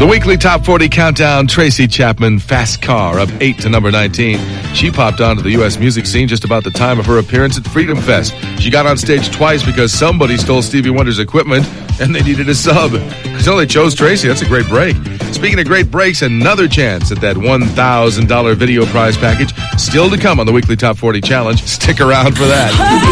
The weekly Top 40 Countdown, Tracy Chapman, Fast Car, up 8 to number 19. She popped onto the U.S. music scene just about the time of her appearance at Freedom Fest. She got on stage twice because somebody stole Stevie Wonder's equipment and they needed a sub. So they chose Tracy. That's a great break. Speaking of great breaks, another chance at that $1,000 video prize package still to come on the weekly Top 40 Challenge. Stick around for that.